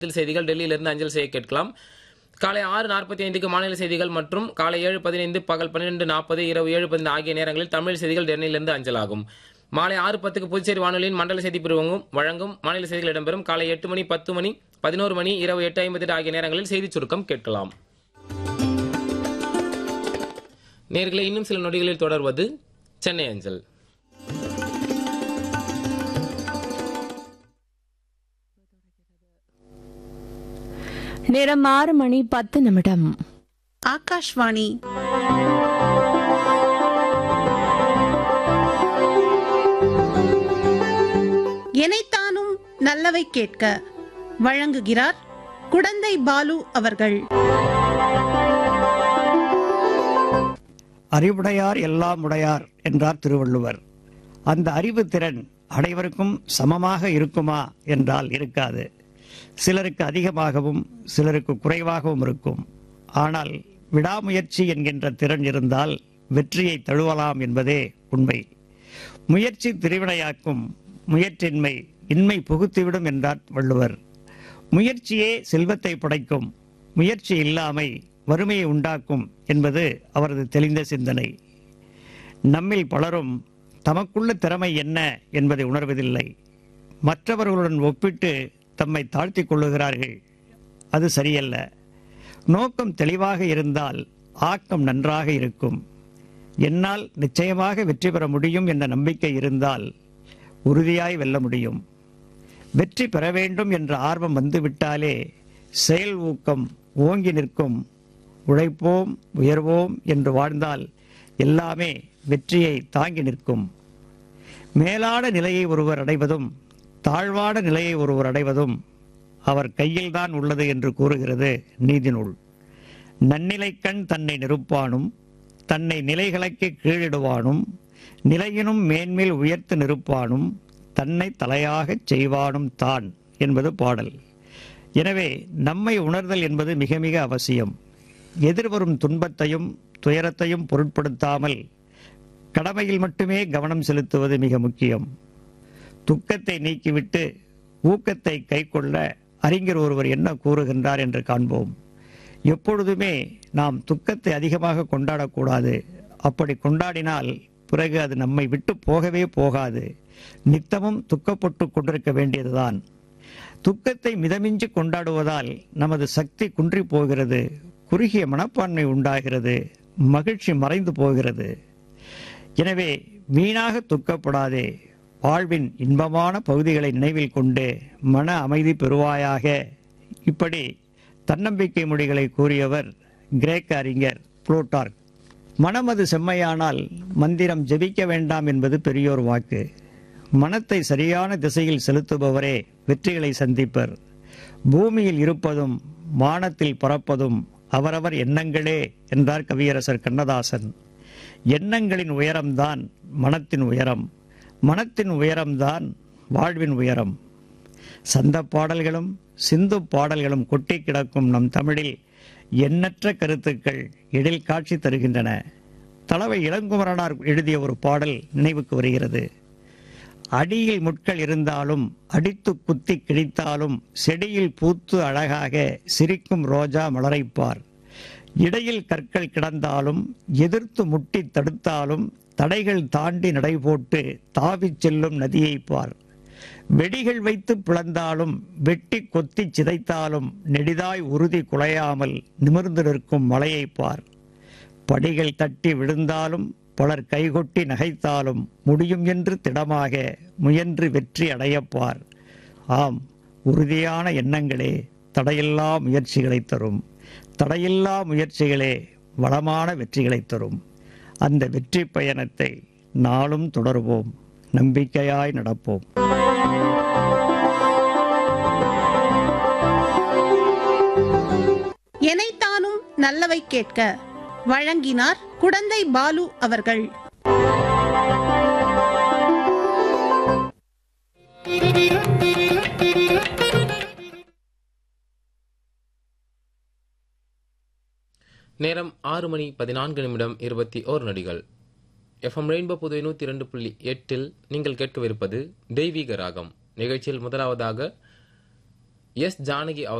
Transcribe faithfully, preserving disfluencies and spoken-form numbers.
செய்திகள் டெல்லியிலிருந்து அஞ்சல் செய்ய கேட்கலாம். காலை ஆறு நாற்பத்தி ஐந்துக்கு மாநில செய்திகள் மற்றும் காலை ஏழு பதினைந்து பகல் பன்னிரண்டு நாற்பது இரவு ஏழு பதினைந்து ஆகிய நேரங்களில் தமிழ் செய்திகள் டெல்லியிலிருந்து அஞ்சலாகும். மாலை ஆறு பத்துக்கு புதுச்சேரி வானொலியின் மண்டல செய்தி பிரிவங்கும் வழங்கும் மாநில செய்திகள் இடம்பெறும். காலை எட்டு மணி பத்து மணி பதினோரு மணி இரவு எட்டு ஐம்பத்தி எட்டு ஆகிய நேரங்களில் செய்தி சுருக்கம் கேட்கலாம். நேர்களை இன்னும் சில நொடிகளில் தொடர்வது சென்னை அஞ்சல். நேரம் ஆறு மணி பத்து நிமிடம். ஆகாஷ்வாணி. எனைத்தானும் நல்லவை கேட்க வழங்குகிறார் குடந்தை பாலு அவர்கள். அறிவுடையார் எல்லாம் உடையார் என்றார் திருவள்ளுவர். அந்த அறிவு திறன் அனைவருக்கும் சமமாக இருக்குமா என்றால் இருக்காது. சிலருக்கு அதிகமாகவும் சிலருக்கு குறைவாகவும் இருக்கும். ஆனால் விடாமுயற்சி என்கின்ற திறன் இருந்தால் வெற்றியை தழுவலாம் என்பதே உண்மை. முயற்சி திருவினையாக்கும், முயற்சின்மை இன்மை புகுத்திவிடும் என்றார் வள்ளுவர். முயற்சியே செல்வத்தை படைக்கும், முயற்சி இல்லாமை வறுமையை உண்டாக்கும் என்பது அவரது தெளிந்த சிந்தனை. நம்மில் பலரும் தமக்குள்ள திறமை என்ன என்பதை உணர்வதில்லை. மற்றவர்களுடன் ஒப்பிட்டு தம்மை தாழ்த்திக் கொள்ளுகிறார்கள். அது சரியல்ல. நோக்கம் தெளிவாக இருந்தால் ஆக்கம் நன்றாக இருக்கும். என்னால் நிச்சயமாக வெற்றி பெற முடியும் என்ற நம்பிக்கை இருந்தால் உறுதியாய் வெல்ல முடியும். வெற்றி பெற வேண்டும் என்ற ஆர்வம் வந்துவிட்டாலே செயல் ஊக்கம் ஓங்கி நிற்கும். உழைப்போம் உயர்வோம் என்று வாழ்ந்தால் எல்லாமே வெற்றியை தாங்கி நிற்கும். மேலான நிலையை ஒருவர் அடைவதும் தாழ்வான நிலையை ஒருவர் அடைவதும் அவர் கையில்தான் உள்ளது என்று கூறுகிறது நீதிநூல். நன்னிலைக்கண் தன்னை நிறுப்பானும் தன்னை நிலைகளுக்கு கீழிடுவானும் நிலையினும் மேன்மேல் உயர்த்து நிறுப்பானும் தன்னை தலையாகச் செய்வானும் தான் என்பது பாடல். எனவே நம்மை உணர்தல் என்பது மிக மிக அவசியம். எதிர்வரும் துன்பத்தையும் துயரத்தையும் பொருட்படுத்தாமல் கடமையில் மட்டுமே கவனம் செலுத்துவது மிக முக்கியம். துக்கத்தை நீக்கிவிட்டு ஊக்கத்தை கைக்கொள்ள அறிஞர் ஒருவர் என்ன கூறுகின்றார் என்று காண்போம். எப்பொழுதுமே நாம் துக்கத்தை அதிகமாக கொண்டாடக்கூடாது. அப்படி கொண்டாடினால் பிறகு அது நம்மை விட்டு போகவே போகாது. நித்தமும் துக்கப்பட்டு கொண்டிருக்க வேண்டியதுதான். துக்கத்தை மிதமின்றி கொண்டாடுவதால் நமது சக்தி குன்றி போகிறது, குறுகிய மனப்பான்மை உண்டாகிறது, மகிழ்ச்சி மறைந்து போகிறது. எனவே வீணாக துக்கப்படாதே. வாழ்வின் இன்பமான பகுதிகளை நினைவில் கொண்டு மன அமைதி பெறுவாயாக. இப்படி தன்னம்பிக்கை மொழிகளை கூறியவர் கிரேக்க அறிஞர் புளூட்டார்க். மனமது செம்மையானால் மந்திரம் ஜெபிக்க வேண்டாம் என்பது பெரியோர் வாக்கு. மனத்தை சரியான திசையில் செலுத்துபவரே வெற்றிகளை சந்திப்பர். பூமியில் இருப்பதும் வானத்தில் பறப்பதும் அவரவர் எண்ணங்களே என்றார் கவியரசர் கண்ணதாசன். எண்ணங்களின் உயரம்தான் மனத்தின் உயரம், மனத்தின் உயரம்தான் வாழ்வின் உயரம். சந்த பாடல்களும் சிந்து பாடல்களும் கொட்டி கிடக்கும் நம் தமிழில் எண்ணற்ற கருத்துக்கள் எழில் காட்சி தருகின்றன. தளவை இளங்குமரனார் எழுதிய ஒரு பாடல் நினைவுக்கு வருகிறது. அடியில் முட்கள் இருந்தாலும் அடித்து குத்தி கிழித்தாலும் செடியில் பூத்து அழகாக சிரிக்கும் ரோஜா மலரைப்பார். இடையில் கற்கள் கிடந்தாலும் எதிர்த்து முட்டி தடுத்தாலும் தடைகள் தாண்டி நடைபோட்டு தாவிச் செல்லும் நதியை பார். வெடிகள் வைத்து பிளந்தாலும் வெட்டி கொத்தி சிதைத்தாலும் நெடிதாய் உறுதி குலையாமல் நிமிர்ந்து நிற்கும் மலையை பார். படிகள் தட்டி விழுந்தாலும் பலர் கைகொட்டி நகைத்தாலும் முடியும் என்று திடமாக முயன்று வெற்றி அடையப்பார். ஆம், உறுதியான எண்ணங்களே தடையில்லா முயற்சிகளை தரும். தடையில்லா முயற்சிகளே வளமான வெற்றிகளை தரும். அந்த வெற்றி பயணத்தை நாளும் தொடருவோம், நம்பிக்கையாய் நடப்போம். எனைத்தானும் நல்லவை கேட்க வழங்கினார் குடந்தை பாலு அவர்கள். நேரம் ஆறு மணி பதினான்கு நிமிடம் இருபத்தி ஓர் நொடிகள். எஃப்எம் ரெயின்போ புதுவை நூற்றி இரண்டு புள்ளி எட்டில் நீங்கள் கேட்கவிருப்பது தெய்வீக ராகம் நிகழ்ச்சியில் முதலாவதாக எஸ் ஜானகி